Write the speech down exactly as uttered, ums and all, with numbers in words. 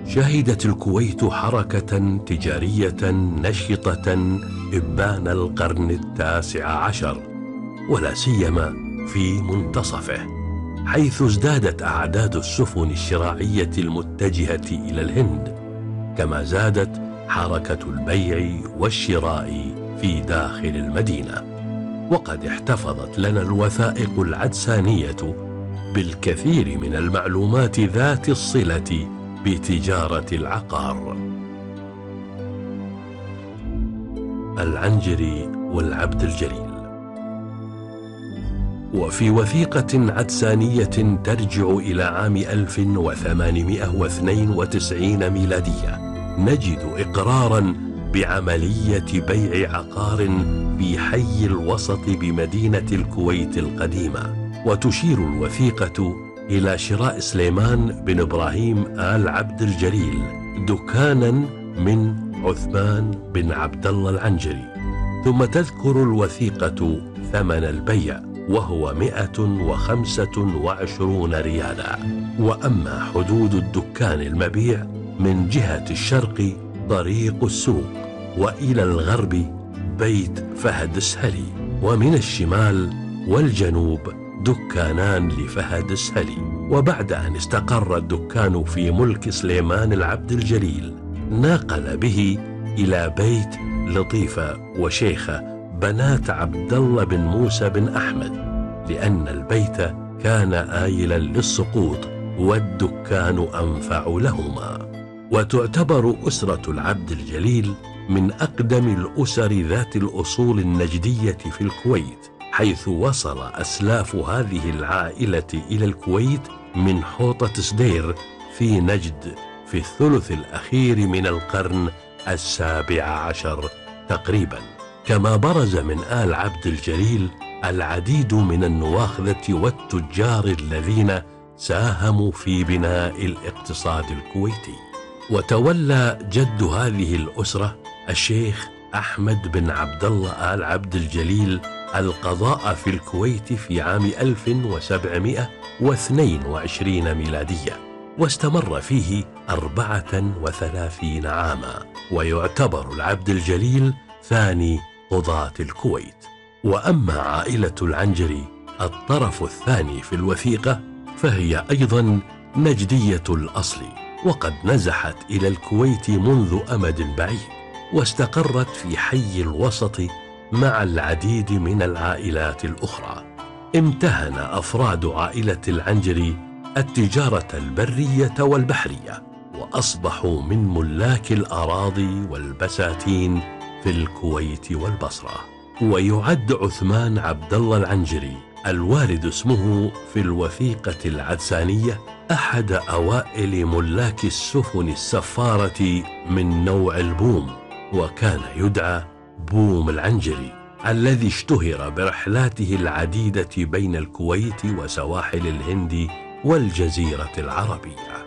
شهدت الكويت حركة تجارية نشطة إبان القرن التاسع عشر، ولا سيما في منتصفه، حيث ازدادت أعداد السفن الشراعية المتجهة إلى الهند، كما زادت حركة البيع والشراء في داخل المدينة. وقد احتفظت لنا الوثائق العدسانية بالكثير من المعلومات ذات الصلة بتجارة العقار. العنجري والعبد الجليل. وفي وثيقة عدسانية ترجع إلى عام ألف وثمانمائة واثنين وتسعين ميلادية نجد إقراراً بعملية بيع عقار في حي الوسط بمدينة الكويت القديمة، وتشير الوثيقة إلى شراء سليمان بن إبراهيم آل عبد الجليل دكاناً من عثمان بن عبد الله العنجري. ثم تذكر الوثيقة ثمن البيع وهو مئة وخمسة وعشرون ريالا. وأما حدود الدكان المبيع من جهة الشرق طريق السوق، وإلى الغرب بيت فهد السهلي، ومن الشمال والجنوب دكانان لفهد السهلي. وبعد أن استقر الدكان في ملك سليمان العبد الجليل ناقل به إلى بيت لطيفة وشيخة بنات عبد الله بن موسى بن أحمد، لأن البيت كان آيلا للسقوط والدكان أنفع لهما. وتعتبر أسرة العبد الجليل من أقدم الأسر ذات الأصول النجدية في الكويت، حيث وصل أسلاف هذه العائلة إلى الكويت من حوطة سدير في نجد في الثلث الأخير من القرن السابع عشر تقريبا. كما برز من آل عبد الجليل العديد من النواخذة والتجار الذين ساهموا في بناء الاقتصاد الكويتي. وتولى جد هذه الأسرة الشيخ أحمد بن عبد الله آل عبد الجليل القضاء في الكويت في عام ألف وسبعمائة واثنين وعشرين ميلادية، واستمر فيه أربعة وثلاثين عاما، ويعتبر العبد الجليل ثاني قضاة الكويت. وأما عائلة العنجري الطرف الثاني في الوثيقة فهي أيضا نجدية الأصل، وقد نزحت إلى الكويت منذ أمد بعيد، واستقرت في حي الوسط مع العديد من العائلات الأخرى. امتهن أفراد عائلة العنجري التجارة البرية والبحرية، وأصبحوا من ملاك الأراضي والبساتين في الكويت والبصرة. ويعد عثمان عبد الله العنجري الوارد اسمه في الوثيقة العدسانية أحد أوائل ملاك السفن السفارة من نوع البوم، وكان يدعى بوم العنجري، الذي اشتهر برحلاته العديدة بين الكويت وسواحل الهند والجزيرة العربية.